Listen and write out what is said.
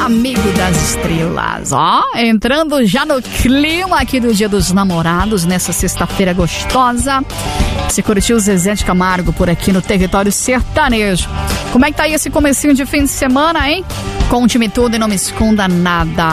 amigo das estrelas, ó, entrando já no clima aqui do Dia dos Namorados, nessa sexta-feira gostosa. Você curtiu o Zezé de Camargo por aqui no Território Sertanejo. Como é que tá aí esse comecinho de fim de semana, hein? Conte-me tudo e não me esconda nada.